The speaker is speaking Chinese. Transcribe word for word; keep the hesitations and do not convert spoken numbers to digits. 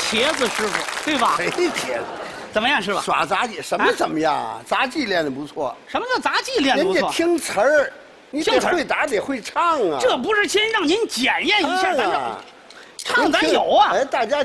茄子师傅，对吧？ 谁茄子？ 怎么样，师傅？ 耍杂技什么怎么样啊？杂技练得不错。 什么叫杂技练得不错？ 人家听词儿，你得听词儿会打，得会唱啊。 这不是先让您检验一下咱这啊， 唱咱有啊？ 哎，大家